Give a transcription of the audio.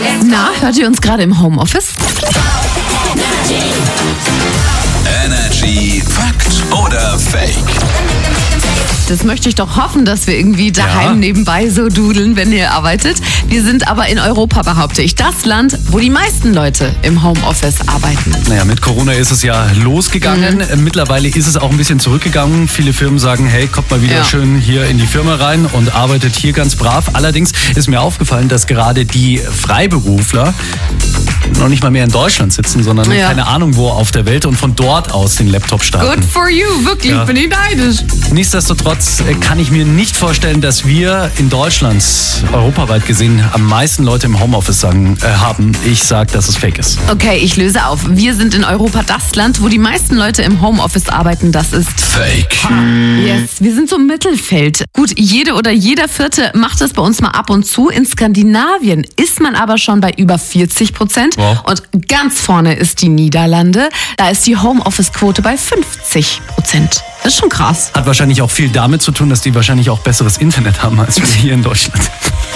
Na, hört ihr uns gerade im Homeoffice? Energy Fakt oder Fake? Das möchte ich doch hoffen, dass wir irgendwie daheim nebenbei so dudeln, wenn ihr arbeitet. Wir sind aber in Europa, behaupte ich, das Land, wo die meisten Leute im Homeoffice arbeiten. Naja, mit Corona ist es ja losgegangen. Mittlerweile ist es auch ein bisschen zurückgegangen. Viele Firmen sagen, hey, kommt mal wieder schön hier in die Firma rein und arbeitet hier ganz brav. Allerdings ist mir aufgefallen, dass gerade die Freiberufler noch nicht mal mehr in Deutschland sitzen, sondern keine Ahnung wo auf der Welt und von dort aus den Laptop starten. Good for you, wirklich, bin ich neidisch. Nichtsdestotrotz kann ich mir nicht vorstellen, dass wir in Deutschland europaweit gesehen am meisten Leute im Homeoffice haben. Ich sage, dass es fake ist. Okay, ich löse auf. Wir sind in Europa das Land, wo die meisten Leute im Homeoffice arbeiten. Das ist Fake. Yes, wir sind so im Mittelfeld. Gut, jede oder jeder Vierte macht das bei uns mal ab und zu. In Skandinavien ist man aber schon bei über 40%. Wow. Und ganz vorne ist die Niederlande. Da ist die Homeoffice-Quote bei 50%. Das ist schon krass. Hat wahrscheinlich auch viel damit zu tun, dass die wahrscheinlich auch besseres Internet haben als wir hier in Deutschland.